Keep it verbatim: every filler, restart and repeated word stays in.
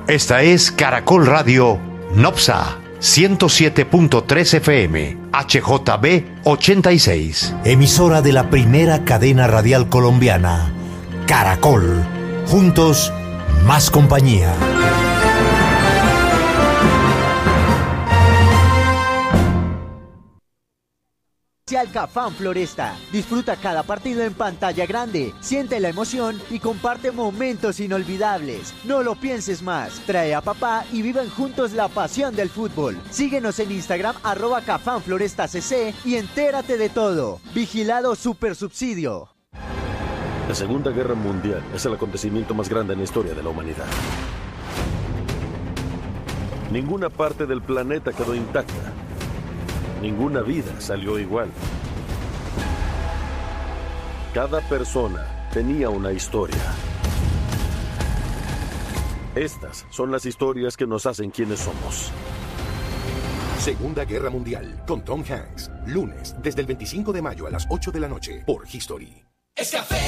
Esta es Caracol Radio Nopsa ciento siete punto tres F M, H J B ochenta y seis. Emisora de la primera cadena radial colombiana, Caracol. Juntos, más compañía. Cafán Floresta. Disfruta cada partido en pantalla grande, siente la emoción y comparte momentos inolvidables. No lo pienses más. Trae a papá y vivan juntos la pasión del fútbol. Síguenos en Instagram arroba Cafán Floresta C C y entérate de todo. Vigilado Supersubsidio. La Segunda Guerra Mundial es el acontecimiento más grande en la historia de la humanidad. Ninguna parte del planeta quedó intacta. Ninguna vida salió igual. Cada persona tenía una historia. Estas son las historias que nos hacen quienes somos. Segunda Guerra Mundial, con Tom Hanks. Lunes, desde el veinticinco de mayo a las ocho de la noche, por History. Es café.